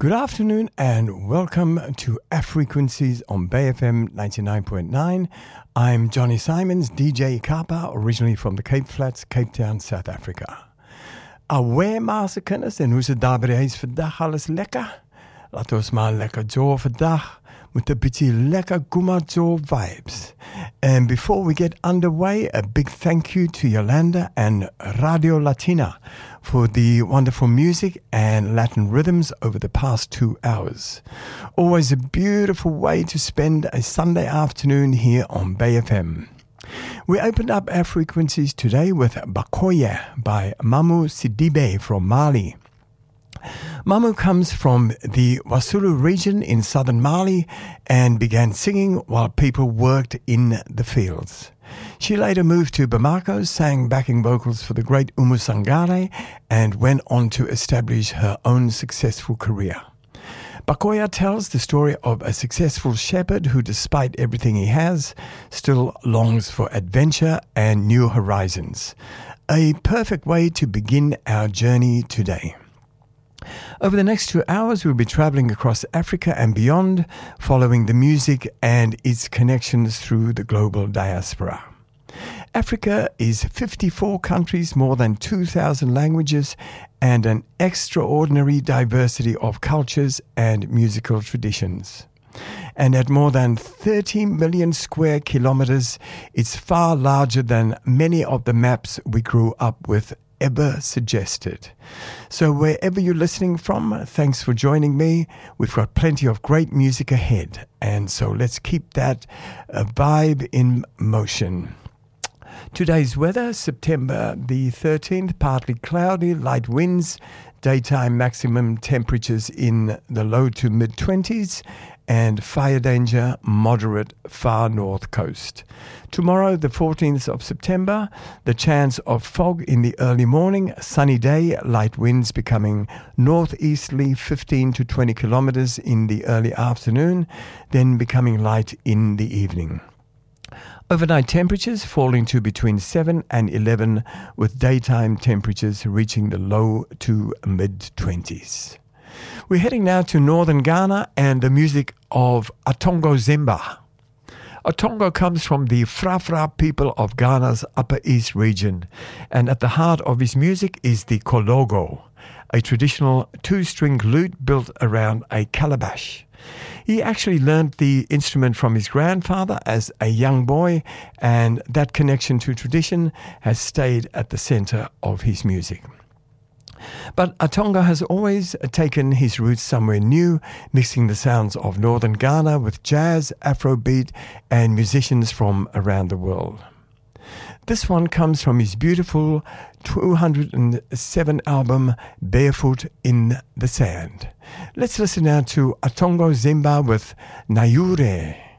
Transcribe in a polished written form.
Good afternoon and welcome to F-Frequencies on Bay FM 99.9. I'm Johnny Simons, DJ Kappa, originally from the Cape Flats, Cape Town, South Africa. Aware master kennis en hoe se daar by die huis vandag alles lekker? Laat ons maar lekker jaw vandag met 'n bietjie lekker Gumajaw vibes. And before we get underway, a big thank you to Yolanda and Radio Latina for the wonderful music and Latin rhythms over the past 2 hours. Always a beautiful way to spend a Sunday afternoon here on Bay FM. We opened up our frequencies today with Bakoya by Mamu Sidibe from Mali. Mamu comes from the Wasulu region in southern Mali and began singing while people worked in the fields. She later moved to Bamako, sang backing vocals for the great Umu Sangare, and went on to establish her own successful career. Bakoya tells the story of a successful shepherd who, despite everything he has, still longs for adventure and new horizons. A perfect way to begin our journey today. Over the next 2 hours, we'll be traveling across Africa and beyond, following the music and its connections through the global diaspora. Africa is 54 countries, more than 2,000 languages, and an extraordinary diversity of cultures and musical traditions. And at more than 30 million square kilometers, it's far larger than many of the maps we grew up with ever suggested. So wherever you're listening from, thanks for joining me. We've got plenty of great music ahead, and so let's keep that vibe in motion. Today's weather, September the 13th, partly cloudy, light winds, daytime maximum temperatures in the low to mid-20s, and fire danger moderate far north coast. Tomorrow, the 14th of September, the chance of fog in the early morning, sunny day, light winds becoming northeasterly 15 to 20 kilometers in the early afternoon, then becoming light in the evening. Overnight temperatures falling to between 7 and 11, with daytime temperatures reaching the low to mid-20s. We're heading now to northern Ghana and the music of Atongo Zemba. Atongo comes from the Frafra people of Ghana's Upper East region, and at the heart of his music is the kologo, a traditional two-string lute built around a calabash. He actually learned the instrument from his grandfather as a young boy, and that connection to tradition has stayed at the center of his music. But Atongo has always taken his roots somewhere new, mixing the sounds of northern Ghana with jazz, Afrobeat, and musicians from around the world. This one comes from his beautiful 207 album, Barefoot in the Sand. Let's listen now to Atongo Zemba with Nayure.